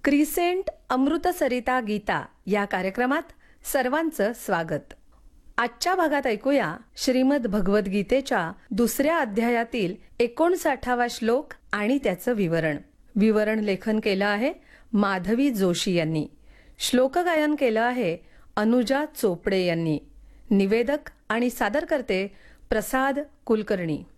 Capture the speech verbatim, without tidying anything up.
Crescent अमृतसरिता Gita या कार्यक्रमात सर्वांचं स्वागत। आजच्या भागात ऐकूया श्रीमद भगवद्गीतेच्या दुसऱ्या अध्यायातील एकोणसाठावा श्लोक आणि त्याचं विवरण। विवरण लेखन केलं आहे माधवी जोशी यांनी। श्लोक गायन केलं आहे अनुजा चोपडे यांनी। निवेदक आणि सादरकर्ते प्रसाद कुलकर्णी।